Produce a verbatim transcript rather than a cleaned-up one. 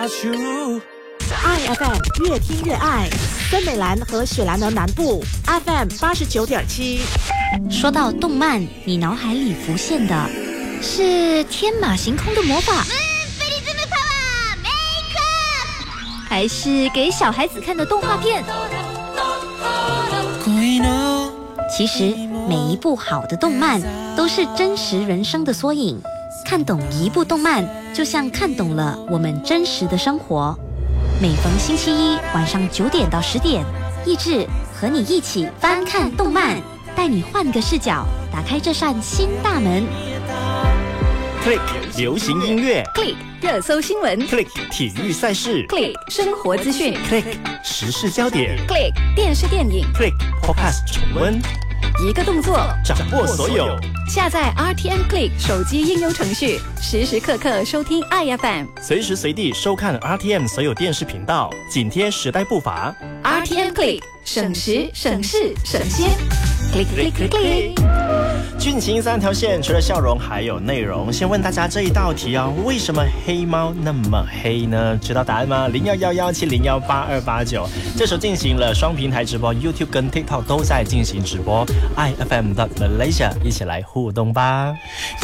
I F M 越听越爱，森美兰和雪兰莪南部 F M 八十九点七。 说到动漫，你脑海里浮现的是天马行空的魔法，还是给小孩子看的动画片？其实每一部好的动漫都是真实人生的缩影。看懂一部动漫，就像看懂了我们真实的生活。每逢星期一晚上九点到十点，益智和你一起翻看动漫，带你换个视角，打开这扇新大门。 Click 流行音乐 Click 热搜新闻 ，Click 体育赛事 ，Click 生活资讯 ，Click 时事焦点 ，Click 电视电影 ，Click Podcast 重温， 一个动作掌握所有。 下载 R T M Click 手机应用程序，时时刻刻收听 I F M， 随时随地收看 R T M 所有电视频道，紧贴时代步伐。 R T M Click 省时省事省心 ，Click Click Click Click。 剧情三条线，除了笑容还有内容。先问大家这一道题哦，为什么黑猫那么黑呢？知道答案吗？零幺幺幺七零幺八二八九。这时候进行了双平台直播 ，YouTube 跟 TikTok 都在进行直播。I F M 的 Malaysia 一起来互动吧。